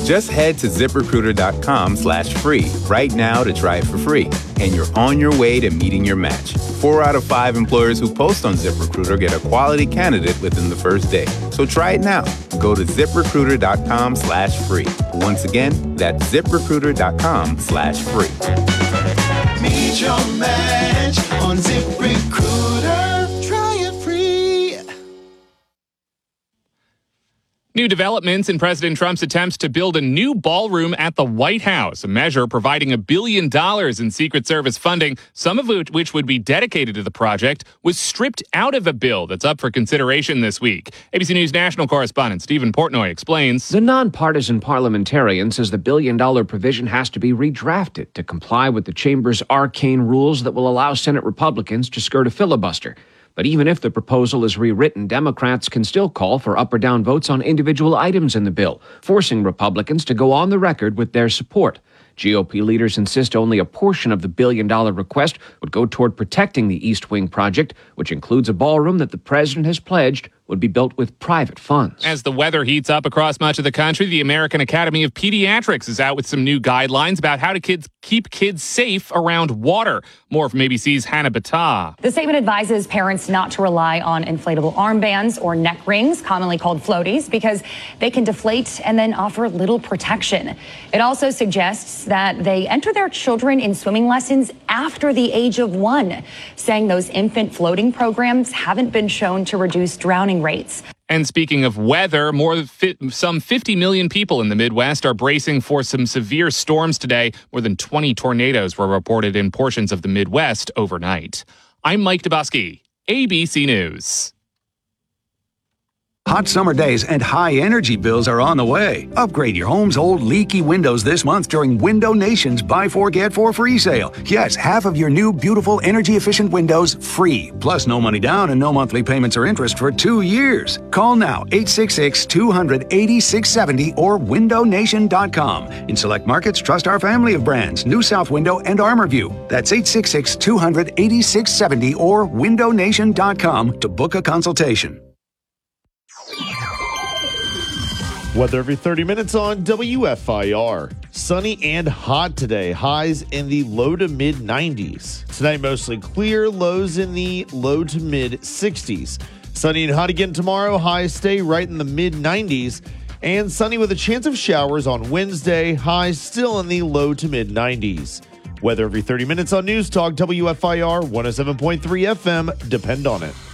Just head to ZipRecruiter.com/free right now to try it for free. And you're on your way to meeting your match. 4 out of 5 employers who post on ZipRecruiter get a quality candidate within the first day. So try it now. Go to ZipRecruiter.com/free. Once again, that's ZipRecruiter.com/free. Meet your match on ZipRecruiter. Try it free. New developments in President Trump's attempts to build a new ballroom at the White House, a measure providing $1 billion in Secret Service funding, some of which would be dedicated to the project, was stripped out of a bill that's up for consideration this week. ABC News national correspondent Stephen Portnoy explains. The nonpartisan parliamentarian says the $1 billion provision has to be redrafted to comply with the chamber's arcane rules that will allow Senate Republicans to skirt a filibuster. But even if the proposal is rewritten, Democrats can still call for up or down votes on individual items in the bill, forcing Republicans to go on the record with their support. GOP leaders insist only a portion of the $1 billion request would go toward protecting the East Wing project, which includes a ballroom that the president has pledged would be built with private funds. As the weather heats up across much of the country, the American Academy of Pediatrics is out with some new guidelines about how to keep kids safe around water. More from ABC's Hannah Battah. The statement advises parents not to rely on inflatable armbands or neck rings, commonly called floaties, because they can deflate and then offer little protection. It also suggests that they enter their children in swimming lessons after the age of 1, saying those infant floating programs haven't been shown to reduce drowning rates. And speaking of weather, some 50 million people in the Midwest are bracing for some severe storms today. More than 20 tornadoes were reported in portions of the Midwest overnight. I'm Mike Dubusky, ABC News. Hot summer days and high energy bills are on the way. Upgrade your home's old leaky windows this month during Window Nation's Buy 4 Get 4 free sale. Yes, half of your new beautiful energy efficient windows free. Plus no money down and no monthly payments or interest for 2 years. Call now 866-200-8670 or windownation.com. In select markets, trust our family of brands, New South Window and ArmorView. That's 866-200-8670 or windownation.com to book a consultation. Weather every 30 minutes on WFIR. Sunny and hot today. Highs in the low to mid 90s. Tonight mostly clear. Lows in the low to mid 60s. Sunny and hot again tomorrow. Highs stay right in the mid 90s. And sunny with a chance of showers on Wednesday. Highs still in the low to mid 90s. Weather every 30 minutes on News Talk WFIR 107.3 FM. Depend on it.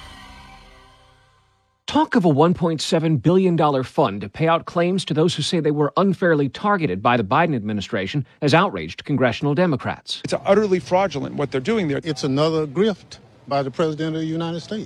Talk of a $1.7 billion fund to pay out claims to those who say they were unfairly targeted by the Biden administration has outraged congressional Democrats. It's utterly fraudulent what they're doing there. It's another grift by the President of the United States.